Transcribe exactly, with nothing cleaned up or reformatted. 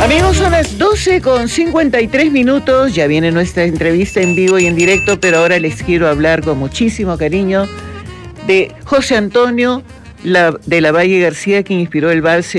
Amigos, son las doce con cincuenta y tres minutos, ya viene nuestra entrevista en vivo y en directo, pero ahora les quiero hablar con muchísimo cariño de José Antonio de la Valle García, quien inspiró el vals